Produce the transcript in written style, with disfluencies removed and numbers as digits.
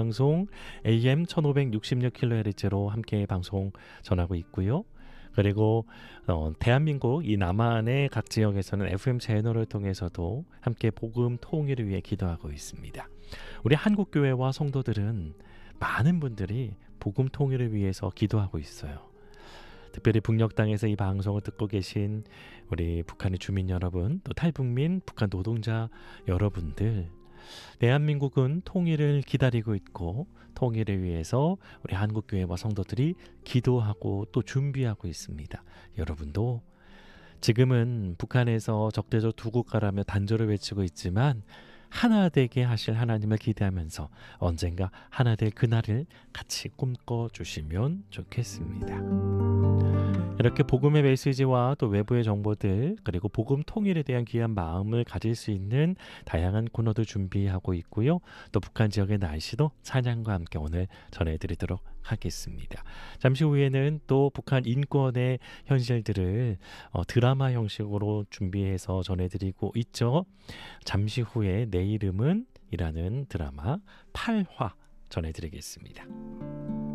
방송 AM 1566kHz로 함께 방송 전하고 있고요. 그리고 대한민국 이 남한의 각 지역에서는 FM 채널을 통해서도 함께 복음 통일을 위해 기도하고 있습니다. 우리 한국교회와 성도들은 많은 분들이 복음 통일을 위해서 기도하고 있어요. 특별히 북녘 땅에서 이 방송을 듣고 계신 우리 북한의 주민 여러분, 또 탈북민 북한 노동자 여러분들, 대한민국은 통일을 기다리고 있고 통일을 위해서 우리 한국교회와 성도들이 기도하고 또 준비하고 있습니다. 여러분도 지금은 북한에서 적대적 두 국가라며 단절을 외치고 있지만 하나 되게 하실 하나님을 기대하면서 언젠가 하나 될 그날을 같이 꿈꿔주시면 좋겠습니다. 이렇게 복음의 메시지와 또 외부의 정보들, 그리고 복음 통일에 대한 귀한 마음을 가질 수 있는 다양한 코너도 준비하고 있고요. 또 북한 지역의 날씨도 찬양과 함께 오늘 전해드리도록 하겠습니다. 잠시 후에는 또 북한 인권의 현실들을 드라마 형식으로 준비해서 전해드리고 있죠. 잠시 후에 내 이름은 이라는 드라마 8화 전해드리겠습니다.